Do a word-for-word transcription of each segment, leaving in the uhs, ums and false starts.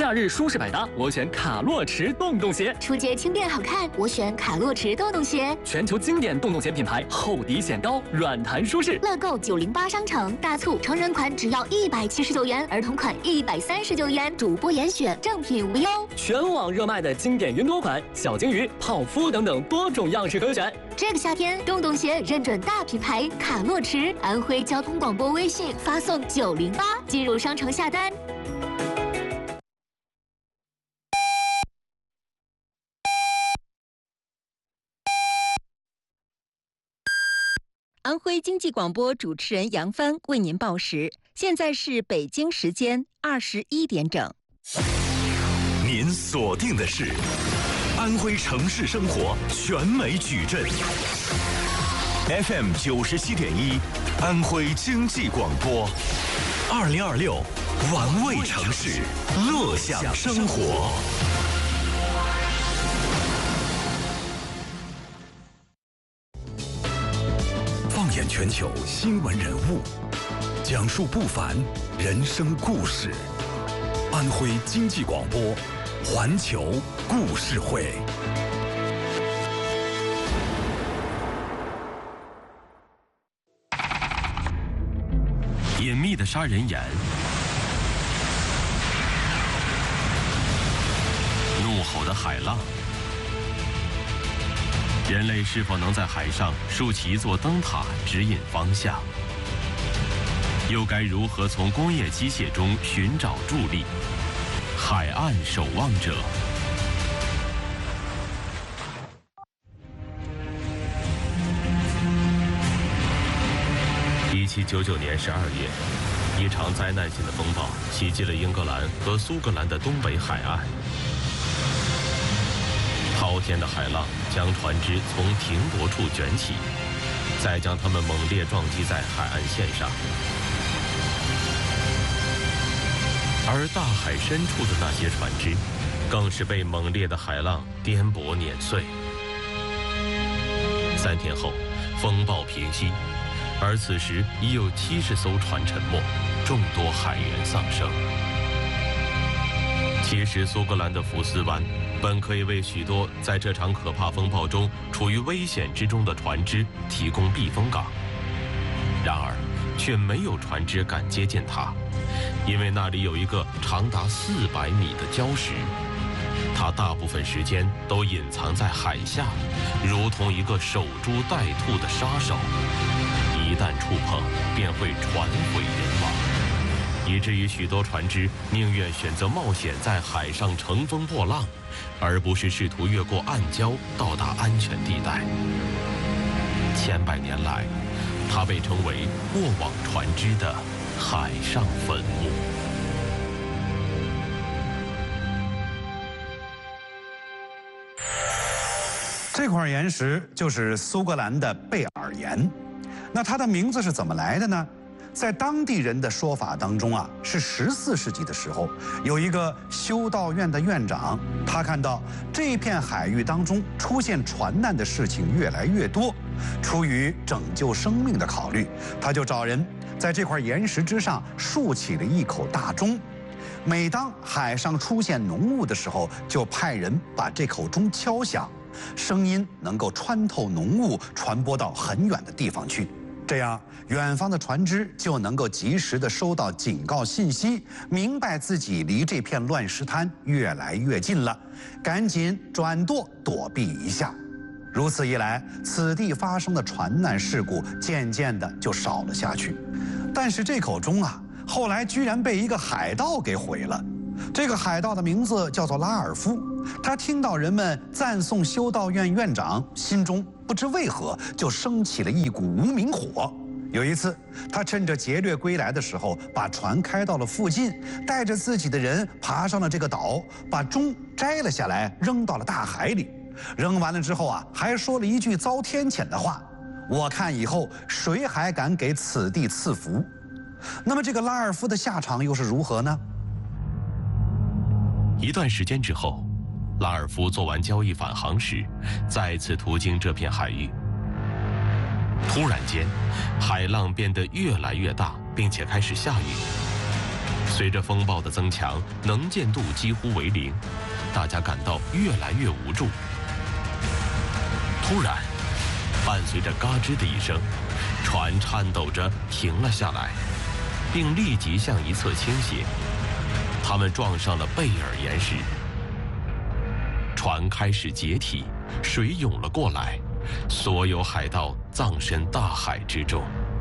假日舒适百搭，我选卡洛驰洞洞鞋； 出街轻便好看，我选卡洛驰洞洞鞋。 全球经典洞洞鞋品牌，厚底显高，软弹舒适。 乐购九零八商城大促，成人款只要一百七十九元，儿童款一百三十九元，主播严选，正品无忧。 全网热卖的经典云朵款，小鲸鱼、泡芙等等多种样式可选。 这个夏天，洞洞鞋认准大品牌卡洛驰，安徽交通广播微信发送九零八进入商城下单。 安徽经济广播主持人杨帆为您报时，现在是北京时间二十一点整。 您锁定的是安徽城市生活全美矩阵 F M 九十七点一，安徽经济广播，二零二六玩味城市，乐享生活。放眼全球新闻人物，讲述不凡人生故事。安徽经济广播，环球故事会。 隐秘的杀人眼，怒吼的海浪。人类是否能在海上竖起一座灯塔，指引方向？又该如何从工业机械中寻找助力？海岸守望者。一七九九年十二月，一场灾难性的风暴袭击了英格兰和苏格兰的东北海岸。滔天的海浪将船只从停泊处卷起，再将它们猛烈撞击在海岸线上。而大海深处的那些船只，更是被猛烈的海浪颠簸碾碎。三天后，风暴平息，而此时已有七十艘船沉没，众多海员丧生。其实，苏格兰的福斯湾本可以为许多在这场可怕风暴中处于危险之中的船只提供避风港，然而却没有船只敢接近它，因为那里有一个长达四百米的礁石，它大部分时间都隐藏在海下，如同一个守株待兔的杀手，一旦触碰便会船毁人亡，以至于许多船只宁愿选择冒险在海上乘风破浪，而不是试图越过暗礁到达安全地带。千百年来，它被称为过往船只的海上坟墓。 这块岩石就是苏格兰的贝尔岩。那它的名字是怎么来的呢？在当地人的说法当中啊，是十四世纪的时候，有一个修道院的院长，他看到这片海域当中出现船难的事情越来越多，出于拯救生命的考虑，他就找人在这块岩石之上竖起了一口大钟。每当海上出现浓雾的时候，就派人把这口钟敲响，声音能够穿透浓雾，传播到很远的地方去。这样，远方的船只就能够及时地收到警告信息，明白自己离这片乱石滩越来越近了，赶紧转舵躲避一下。如此一来，此地发生的船难事故渐渐的就少了下去。但是这口钟啊，后来居然被一个海盗给毁了。这个海盗的名字叫做拉尔夫，他听到人们赞颂修道院院长，心中不知为何就升起了一股无名火。有一次，他趁着劫掠归来的时候，把船开到了附近，带着自己的人爬上了这个岛，把钟摘了下来，扔到了大海里。扔完了之后啊，还说了一句遭天谴的话：我看以后谁还敢给此地赐福？那么这个拉尔夫的下场又是如何呢？ 一段时间之后，拉尔夫做完交易返航时，再次途经这片海域。突然间，海浪变得越来越大，并且开始下雨。 随着风暴的增强，能见度几乎为零，大家感到越来越无助。突然，伴随着嘎吱的一声，船颤抖着停了下来，并立即向一侧倾斜。他们撞上了贝尔岩石，船开始解体，水涌了过来，所有海盗葬身大海之中。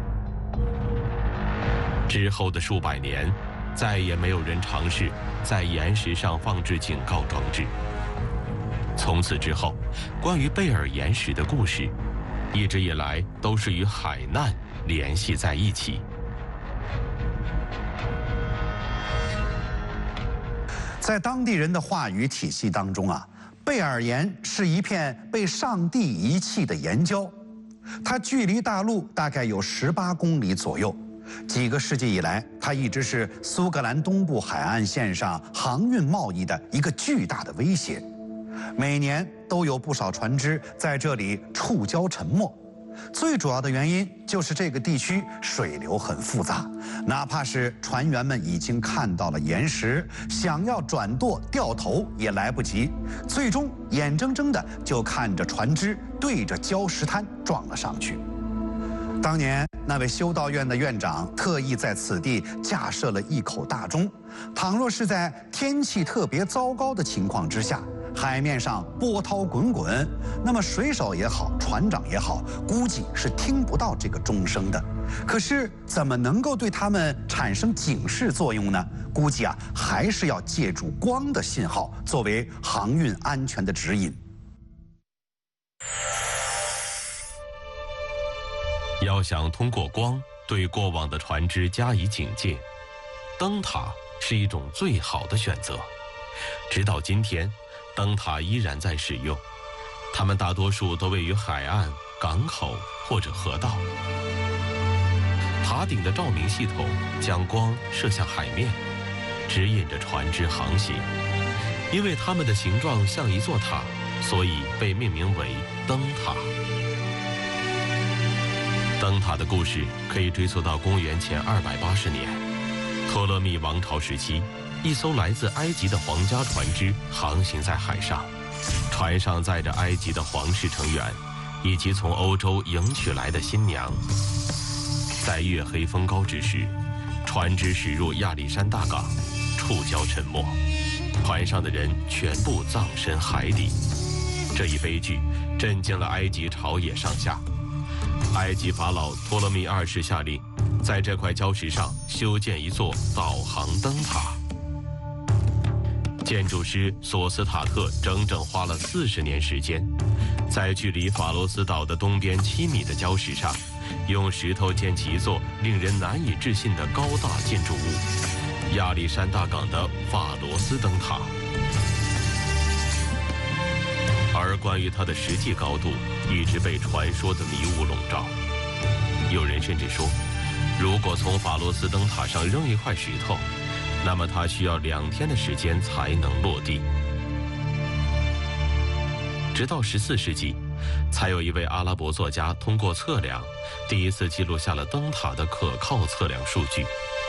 之后的数百年，再也没有人尝试在岩石上放置警告装置。从此之后，关于贝尔岩石的故事，一直以来都是与海难联系在一起。 在当地人的话语体系当中啊，贝尔岩是一片被上帝遗弃的岩礁，它距离大陆大概有十八公里左右。几个世纪以来，它一直是苏格兰东部海岸线上航运贸易的一个巨大的威胁。每年都有不少船只在这里触礁沉没，最主要的原因就是这个地区水流很复杂，哪怕是船员们已经看到了岩石，想要转舵掉头也来不及，最终眼睁睁的就看着船只对着礁石滩撞了上去。当年那位修道院的院长特意在此地架设了一口大钟，倘若是在天气特别糟糕的情况之下，海面上波涛滚滚，那么水手也好，船长也好，估计是听不到这个钟声的。可是怎么能够对他们产生警示作用呢？估计啊，还是要借助光的信号作为航运安全的指引。 要想通过光对过往的船只加以警戒，灯塔是一种最好的选择。直到今天，灯塔依然在使用，它们大多数都位于海岸、港口或者河道。塔顶的照明系统将光射向海面，指引着船只航行。因为它们的形状像一座塔，所以被命名为灯塔。灯塔的故事可以追溯到公元前二百八十年，托勒密王朝时期，一艘来自埃及的皇家船只航行在海上，船上载着埃及的皇室成员，以及从欧洲迎娶来的新娘。在月黑风高之时，船只驶入亚历山大港，触礁沉没，船上的人全部葬身海底。这一悲剧震惊了埃及朝野上下。埃及法老托勒密二世下令，在这块礁石上修建一座导航灯塔。建筑师索斯塔特整整花了四十年时间，在距离法罗斯岛的东边七米的礁石上，用石头建起一座令人难以置信的高大建筑物——亚历山大港的法罗斯灯塔。而关于它的实际高度，一直被传说的迷雾笼罩。有人甚至说，如果从法罗斯灯塔上扔一块石头，那么它需要两天的时间才能落地。直到十四世纪，才有一位阿拉伯作家通过测量，第一次记录下了灯塔的可靠测量数据。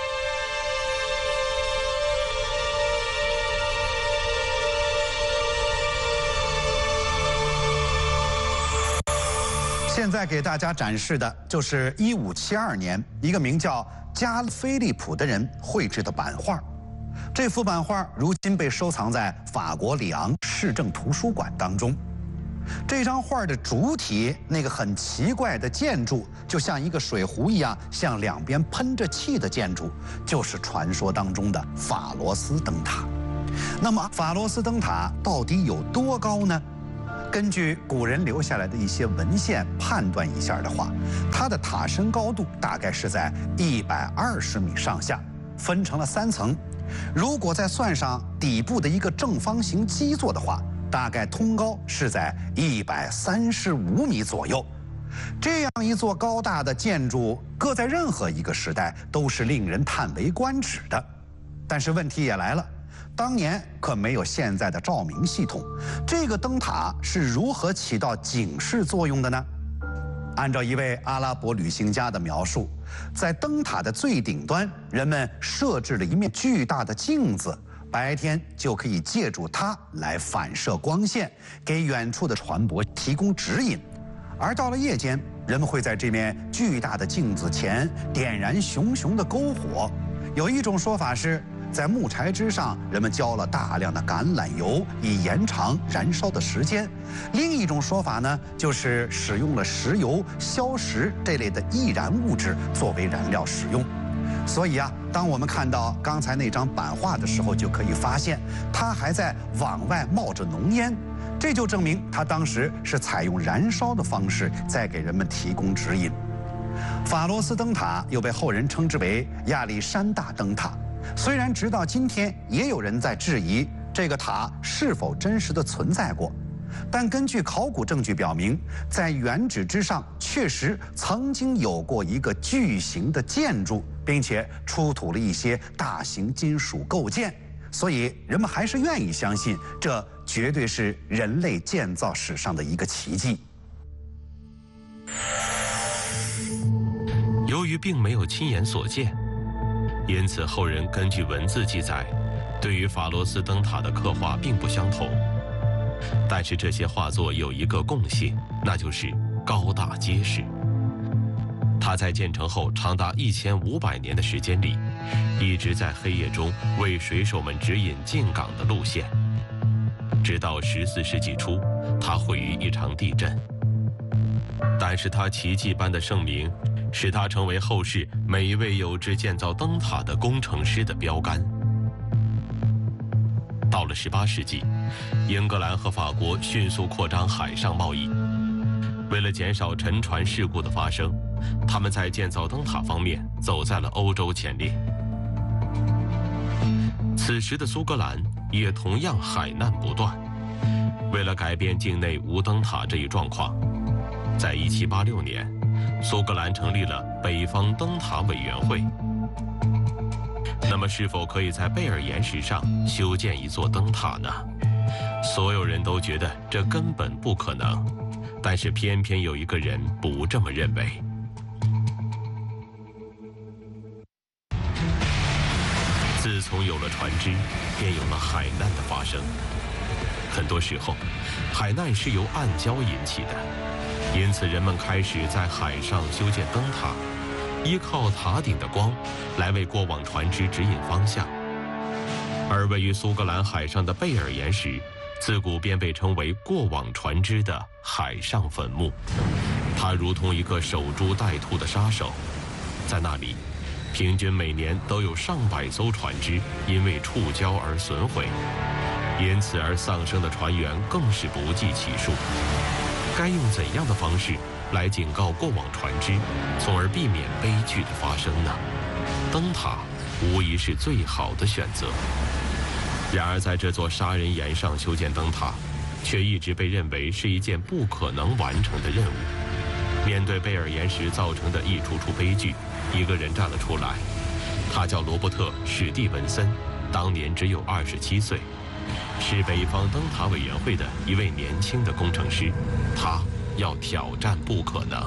现在给大家展示的就是一五七二年一个名叫加菲利普的人绘制的版画。这幅版画如今被收藏在法国里昂市政图书馆当中。这张画的主体那个很奇怪的建筑，就像一个水壶一样向两边喷着气的建筑，就是传说当中的法罗斯灯塔。那么法罗斯灯塔到底有多高呢？根据古人留下来的一些文献判断一下的话，它的塔身高度大概是在一百二十米上下，分成了三层。如果再算上底部的一个正方形基座的话，大概通高是在一百三十五米左右。这样一座高大的建筑，搁在任何一个时代都是令人叹为观止的。但是问题也来了。当年可没有现在的照明系统，这个灯塔是如何起到警示作用的呢？ 按照一位阿拉伯旅行家的描述，在灯塔的最顶端，人们设置了一面巨大的镜子，白天就可以借助它来反射光线，给远处的船舶提供指引。而到了夜间，人们会在这面巨大的镜子前点燃熊熊的篝火。有一种说法是，在木柴枝上，人们浇了大量的橄榄油，以延长燃烧的时间。另一种说法呢，就是使用了石油、硝石这类的易燃物质作为燃料使用。所以啊，当我们看到刚才那张版画的时候，就可以发现它还在往外冒着浓烟，这就证明它当时是采用燃烧的方式在给人们提供指引。法罗斯灯塔又被后人称之为亚历山大灯塔。虽然直到今天也有人在质疑这个塔是否真实的存在过，但根据考古证据表明，在原址之上确实曾经有过一个巨型的建筑，并且出土了一些大型金属构件，所以人们还是愿意相信这绝对是人类建造史上的一个奇迹。 由于并没有亲眼所见，因此后人根据文字记载，对于法罗斯灯塔的刻画并不相同。但是这些画作有一个共性，那就是高大结实。它在建成后长达一千五百年的时间里，一直在黑夜中为水手们指引进港的路线。直到十四世纪初，它毁于一场地震。但是它奇迹般的盛名，使它成为后世每一位有志建造灯塔的工程师的标杆。到了十八世纪，英格兰和法国迅速扩张海上贸易。为了减少沉船事故的发生，他们在建造灯塔方面走在了欧洲前列。此时的苏格兰也同样海难不断。为了改变境内无灯塔这一状况，在一七八六年，苏格兰成立了北方灯塔委员会。那么是否可以在贝尔岩石上修建一座灯塔呢？所有人都觉得这根本不可能，但是偏偏有一个人不这么认为。自从有了船只，便有了海难的发生。很多时候，海难是由暗礁引起的，因此人们开始在海上修建灯塔，依靠塔顶的光来为过往船只指引方向。而位于苏格兰海上的贝尔岩石，自古便被称为过往船只的海上坟墓。它如同一个守株待兔的杀手，在那里，平均每年都有上百艘船只因为触礁而损毁，因此而丧生的船员更是不计其数。该用怎样的方式来警告过往船只，从而避免悲剧的发生呢？灯塔无疑是最好的选择。然而在这座杀人岩上修建灯塔，却一直被认为是一件不可能完成的任务。面对贝尔岩石造成的一出出悲剧，一个人站了出来，他叫罗伯特·史蒂文森，当年只有二十七岁，是北方灯塔委员会的一位年轻的工程师。他要挑战不可能。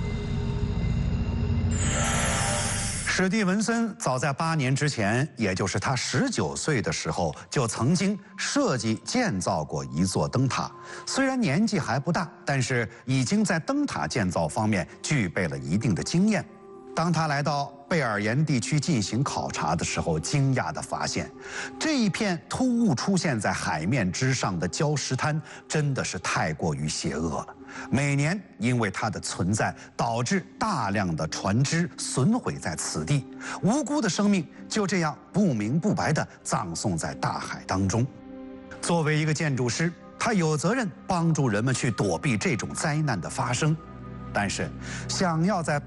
史蒂文森早在八年之前，也就是他十九岁的时候，就曾经设计建造过一座灯塔。虽然年纪还不大，但是已经在灯塔建造方面具备了一定的经验。当他来到贝尔岩地区进行考察的时候，惊讶地发现，这一片突兀出现在海面之上的礁石滩真的是太过于邪恶了。每年因为它的存在，导致大量的船只损毁在此地，无辜的生命就这样不明不白地葬送在大海当中。作为一个建筑师，他有责任帮助人们去躲避这种灾难的发生。但是，想要在